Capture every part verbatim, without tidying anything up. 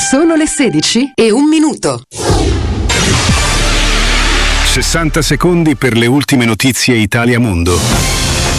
Sono le sedici e un minuto. sessanta secondi per le ultime notizie Italia Mondo.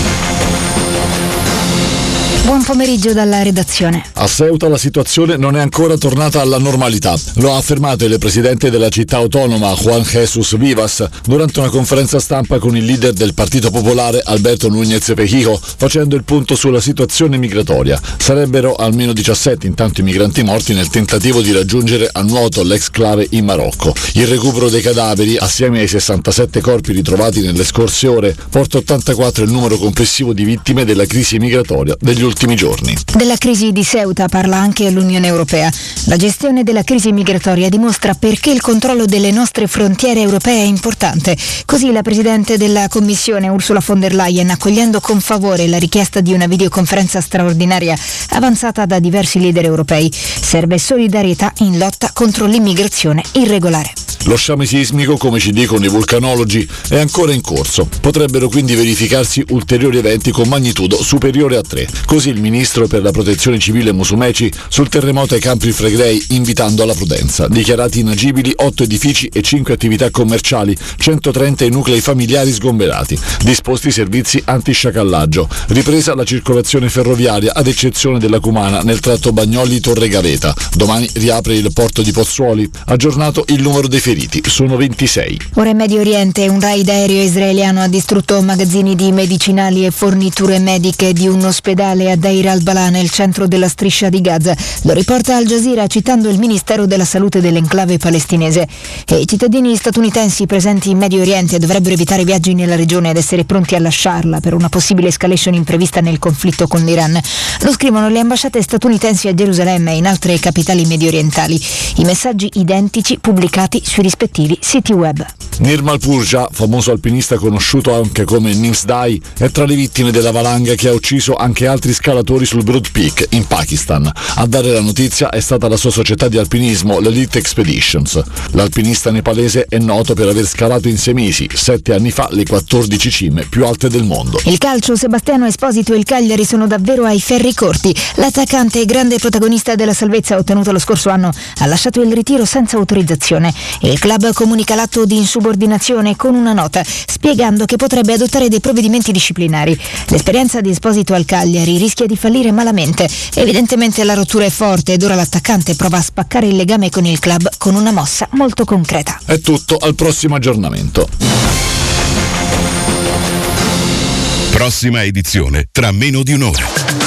Buon pomeriggio dalla redazione. A Ceuta la situazione non è ancora tornata alla normalità. Lo ha affermato il presidente della città autonoma Juan Jesús Vivas durante una conferenza stampa con il leader del Partito Popolare Alberto Núñez Feijóo, facendo il punto sulla situazione migratoria. Sarebbero almeno diciassette intanto i migranti morti nel tentativo di raggiungere a nuoto l'exclave in Marocco. Il recupero dei cadaveri, assieme ai sessantasette corpi ritrovati nelle scorse ore, porta a ottantaquattro il numero complessivo di vittime della crisi migratoria degli ultimi giorni. Della crisi di Ceuta parla anche l'Unione Europea. La gestione della crisi migratoria dimostra perché il controllo delle nostre frontiere europee è importante. Così la Presidente della Commissione Ursula von der Leyen, accogliendo con favore la richiesta di una videoconferenza straordinaria avanzata da diversi leader europei. Serve solidarietà in lotta contro l'immigrazione irregolare. Lo sciame sismico, come ci dicono i vulcanologi, è ancora in corso. Potrebbero quindi verificarsi ulteriori eventi con magnitudo superiore a tre. Così il ministro per la protezione civile Musumeci sul terremoto ai Campi Flegrei, invitando alla prudenza. Dichiarati inagibili otto edifici e cinque attività commerciali, centotrenta i nuclei familiari sgomberati. Disposti servizi antisciacallaggio. Ripresa la circolazione ferroviaria ad eccezione della Cumana nel tratto Bagnoli-Torre Gaveta. Domani riapre il porto di Pozzuoli. Aggiornato il numero dei feriti. Sono ventisei. Ora in Medio Oriente un raid aereo israeliano ha distrutto magazzini di medicinali e forniture mediche di un ospedale a Deir al-Balà nel centro della striscia di Gaza. Lo riporta Al Jazeera citando il Ministero della Salute dell'enclave palestinese. E i cittadini statunitensi presenti in Medio Oriente dovrebbero evitare viaggi nella regione ed essere pronti a lasciarla per una possibile escalation imprevista nel conflitto con l'Iran. Lo scrivono le ambasciate statunitensi a Gerusalemme e in altre capitali mediorientali. I messaggi identici pubblicati sui rispettivi siti web. Nirmal Purja, famoso alpinista conosciuto anche come Nims Dai, è tra le vittime della valanga che ha ucciso anche altri scalatori sul Broad Peak in Pakistan. A dare la notizia è stata la sua società di alpinismo, l'Elite Expeditions. L'alpinista nepalese è noto per aver scalato in sei mesi, sette anni fa, le quattordici cime più alte del mondo. Il calcio, Sebastiano Esposito e il Cagliari sono davvero ai ferri corti. L'attaccante e grande protagonista della salvezza ottenuto lo scorso anno ha lasciato il ritiro senza autorizzazione. Il club comunica l'atto di insubordinazione con una nota, spiegando che potrebbe adottare dei provvedimenti disciplinari. L'esperienza di Esposito al Cagliari rischia di fallire malamente. Evidentemente la rottura è forte ed ora l'attaccante prova a spaccare il legame con il club con una mossa molto concreta. È tutto, al prossimo aggiornamento. Prossima edizione tra meno di un'ora.